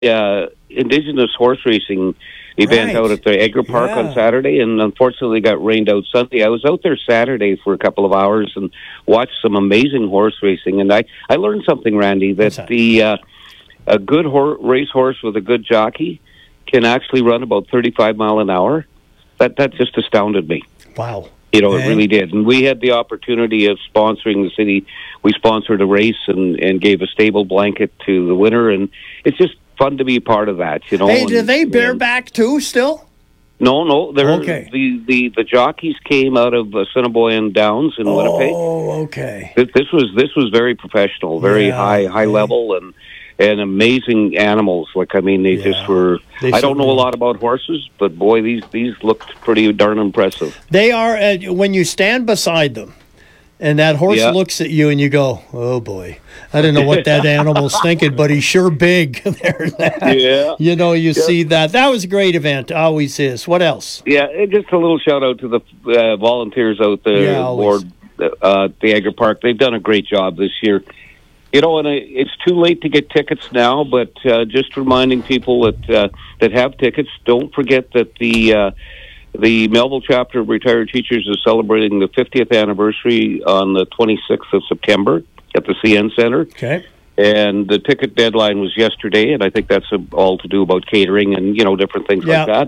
Indigenous horse racing event out at the Egger Park on Saturday, and unfortunately got rained out Sunday. I was out there Saturday for a couple of hours and watched some amazing horse racing, and I learned something, Randy, that a good racehorse with a good jockey can actually run about 35 mile an hour. That just astounded me. Wow. It really did. And we had the opportunity of sponsoring the city. We sponsored a race and gave a stable blanket to the winner, and it's just fun to be part of that, Hey, do they bareback too still? No. The jockeys came out of Assiniboine Downs in Winnipeg. Oh, okay. This was very professional, very high level, and amazing animals. They just were. I don't know a lot about horses, but boy, these looked pretty darn impressive. They are when you stand beside them, and that horse looks at you, and you go, "Oh boy, I don't know what that animal's thinking, but he's sure big." You see that. That was a great event. Always is. What else? Yeah, just a little shout out to the volunteers out there aboard the Egger Park. They've done a great job this year. And it's too late to get tickets now, but just reminding people that have tickets, don't forget that the Melville chapter of retired teachers is celebrating the 50th anniversary on the 26th of September at the CN Center. Okay. And the ticket deadline was yesterday, and I think that's all to do about catering and, different things like that.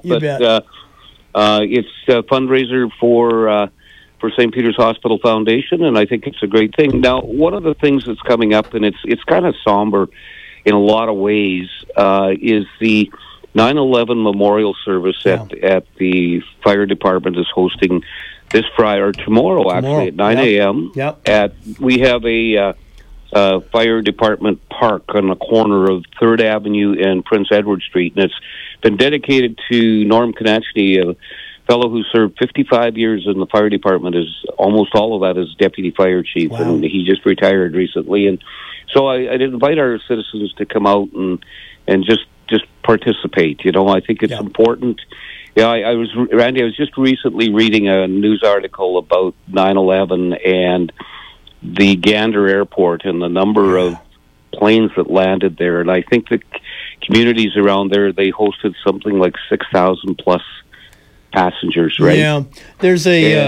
But it's a fundraiser for St. Peter's Hospital Foundation, and I think it's a great thing. Now, one of the things that's coming up, and it's kind of somber in a lot of ways, is the 9/11 memorial service at the fire department is hosting this Friday, or tomorrow actually, at 9 a.m. We have a fire department park on the corner of 3rd Avenue and Prince Edward Street, and it's been dedicated to Norm Konachny, a fellow who served 55 years in the fire department. Is almost all of that as deputy fire chief, and he just retired recently. And so I'd invite our citizens to come out and just participate. I think it's important. I was just recently reading a news article about 9/11 and the Gander Airport and the number of planes that landed there, and I think the communities around there, they hosted something like 6,000 plus passengers, right? Yeah, there's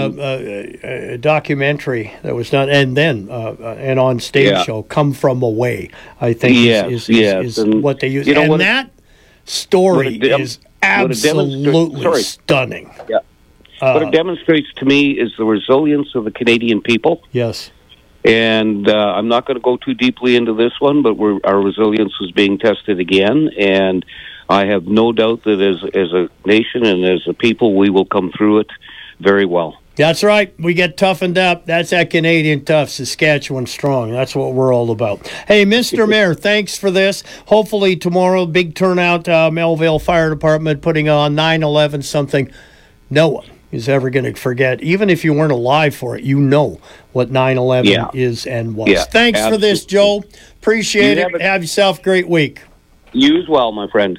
a documentary that was done, and then an on-stage show, Come From Away, I think is what they use. And that story is absolutely stunning. Yeah. What it demonstrates to me is the resilience of the Canadian people. Yes. And I'm not going to go too deeply into this one, but our resilience is being tested again, and I have no doubt that as a nation and as a people, we will come through it very well. That's right. We get toughened up. That's that Canadian tough, Saskatchewan strong. That's what we're all about. Hey, Mr. Mayor, thanks for this. Hopefully tomorrow, big turnout, Melville Fire Department putting on 9/11, something no one is ever going to forget. Even if you weren't alive for it, you know what 9/11 is and was. Thanks for this, Joe. Appreciate it. Have yourself a great week. You as well, my friend.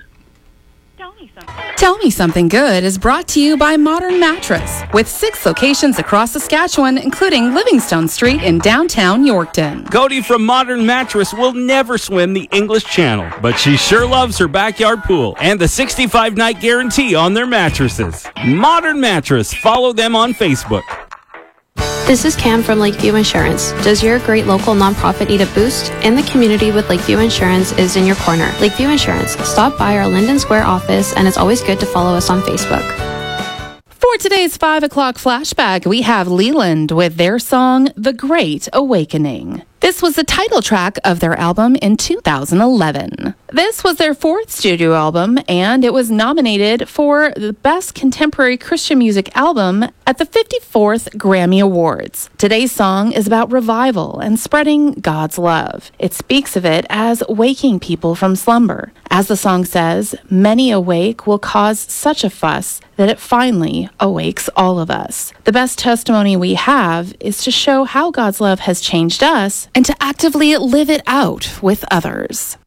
Tell Me Something Good is brought to you by Modern Mattress, with 6 locations across Saskatchewan, including Livingstone Street in downtown Yorkton. Cody from Modern Mattress will never swim the English Channel, but she sure loves her backyard pool and the 65-night guarantee on their mattresses. Modern Mattress. Follow them on Facebook. This is Cam from Lakeview Insurance. Does your great local nonprofit need a boost? In the community with Lakeview Insurance is in your corner. Lakeview Insurance. Stop by our Linden Square office, and it's always good to follow us on Facebook. For today's 5 o'clock flashback, we have Leland with their song, The Great Awakening. This was the title track of their album in 2011. This was their 4th studio album, and it was nominated for the Best Contemporary Christian Music Album at the 54th Grammy Awards. Today's song is about revival and spreading God's love. It speaks of it as waking people from slumber. As the song says, many awake will cause such a fuss that it finally awakes all of us. The best testimony we have is to show how God's love has changed us and to actively live it out with others.